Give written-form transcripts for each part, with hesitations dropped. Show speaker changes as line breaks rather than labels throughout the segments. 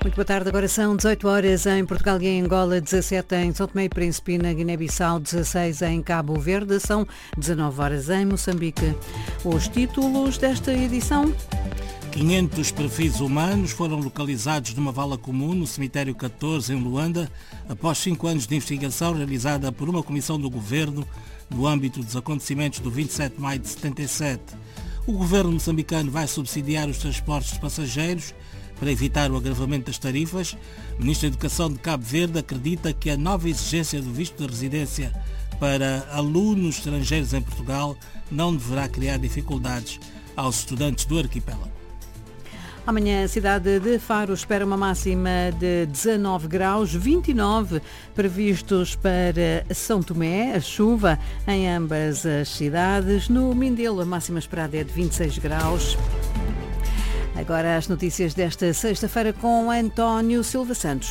Muito boa tarde, agora são 18 horas em Portugal e em Angola, 17 em São Tomé e Príncipe e na Guiné-Bissau, 16 em Cabo Verde, são 19 horas em Moçambique. Os títulos desta edição:
500 perfis humanos foram localizados numa vala comum no cemitério 14 em Luanda, após 5 anos de investigação realizada por uma comissão do governo no âmbito dos acontecimentos do 27 de maio de 77. O governo moçambicano vai subsidiar os transportes de passageiros para evitar o agravamento das tarifas. O Ministro da Educação de Cabo Verde acredita que a nova exigência do visto de residência para alunos estrangeiros em Portugal não deverá criar dificuldades aos estudantes do arquipélago.
Amanhã a cidade de Faro espera uma máxima de 19 graus, 29 previstos para São Tomé, a chuva em ambas as cidades. No Mindelo a máxima esperada é de 26 graus. Agora as notícias desta sexta-feira com António Silva Santos.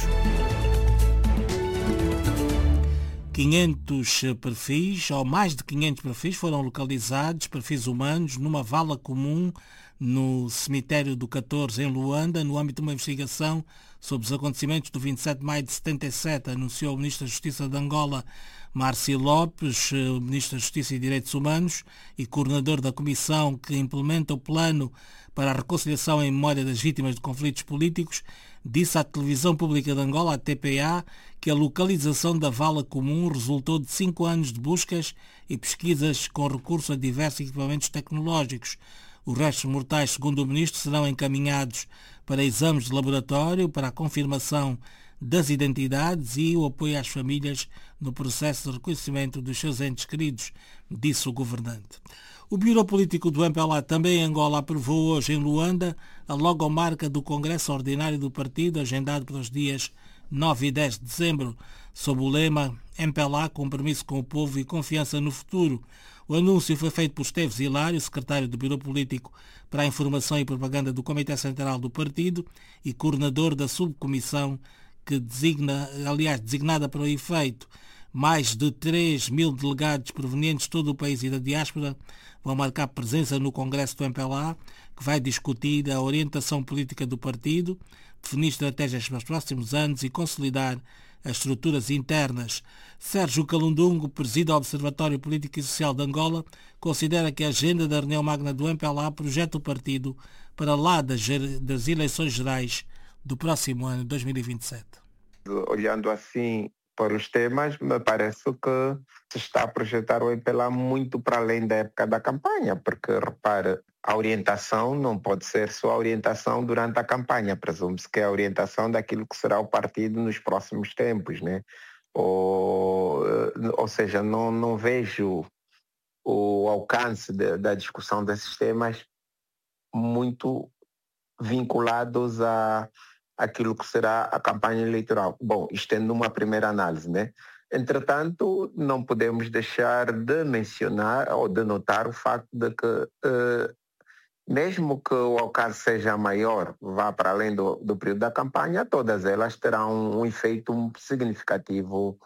500 perfis, ou mais de 500 perfis, foram localizados, perfis humanos, numa vala comum no cemitério do 14 em Luanda, no âmbito de uma investigação sobre os acontecimentos do 27 de maio de 77, anunciou o Ministro da Justiça de Angola, Márcio Lopes, o Ministro da Justiça e Direitos Humanos e coordenador da comissão que implementa o plano para a reconciliação em memória das vítimas de conflitos políticos, disse à Televisão Pública de Angola, a TPA, que a localização da vala comum resultou de 5 anos de buscas e pesquisas com recurso a diversos equipamentos tecnológicos. Os restos mortais, segundo o Ministro, serão encaminhados para exames de laboratório, para a confirmação das identidades e o apoio às famílias no processo de reconhecimento dos seus entes queridos, disse o governante. O Bureau Político do MPLA, também em Angola, aprovou hoje em Luanda a logomarca do Congresso Ordinário do Partido, agendado para os dias 9 e 10 de dezembro, sob o lema MPLA, compromisso com o povo e confiança no futuro. O anúncio foi feito por Esteves Hilário, secretário do Bureau Político para a Informação e Propaganda do Comitê Central do Partido e coordenador da subcomissão designada para o efeito. Mais de 3.000 delegados provenientes de todo o país e da diáspora vão marcar presença no Congresso do MPLA, que vai discutir a orientação política do partido, definir estratégias para os próximos anos e consolidar as estruturas internas. Sérgio Calundungo, preside o Observatório Político e Social de Angola, considera que a agenda da reunião magna do MPLA projeta o partido para lá das eleições gerais do próximo ano, 2027.
Olhando assim para os temas, me parece que se está a projetar o MPLA muito para além da época da campanha, porque, repare, a orientação não pode ser só a orientação durante a campanha, presume-se que é a orientação daquilo que será o partido nos próximos tempos, né? Ou seja, não vejo o alcance da discussão desses temas muito vinculados àquilo que será a campanha eleitoral. Bom, isto é numa primeira análise, né? Entretanto, não podemos deixar de mencionar ou de notar o facto de que mesmo que o alcance seja maior, vá para além do período da campanha, todas elas terão um efeito significativo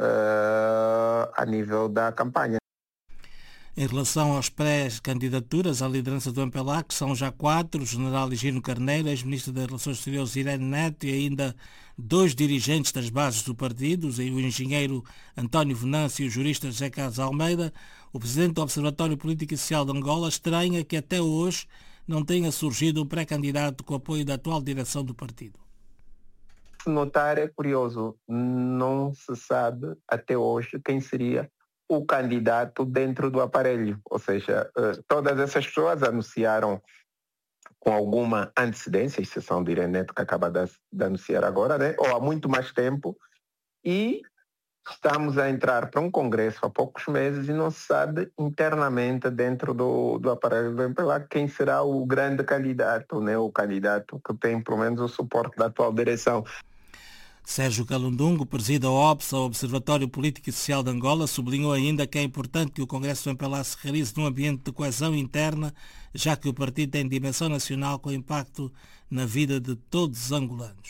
a nível da campanha.
Em relação às pré-candidaturas à liderança do MPLA, que são já 4, o general Higino Carneiro, ex-ministro das Relações Exteriores Irene Neto e ainda 2 dirigentes das bases do partido, o engenheiro António Venâncio e o jurista José Carlos Almeida, o presidente do Observatório Político e Social de Angola estranha que até hoje não tenha surgido um pré-candidato com apoio da atual direção do partido.
Se notar, é curioso, não se sabe até hoje quem seria o candidato dentro do aparelho. Ou seja, todas essas pessoas anunciaram com alguma antecedência, exceção de Irene Neto, que acaba de anunciar agora, né? Ou há muito mais tempo, e estamos a entrar para um congresso há poucos meses e não se sabe internamente dentro do aparelho do MPLA quem será o grande candidato, né? O candidato que tem pelo menos o suporte da atual direção.
Sérgio Calundungo, preside a OPS, o Observatório Político e Social de Angola, sublinhou ainda que é importante que o Congresso do MPLA se realize num ambiente de coesão interna, já que o partido tem dimensão nacional com impacto na vida de todos os angolanos.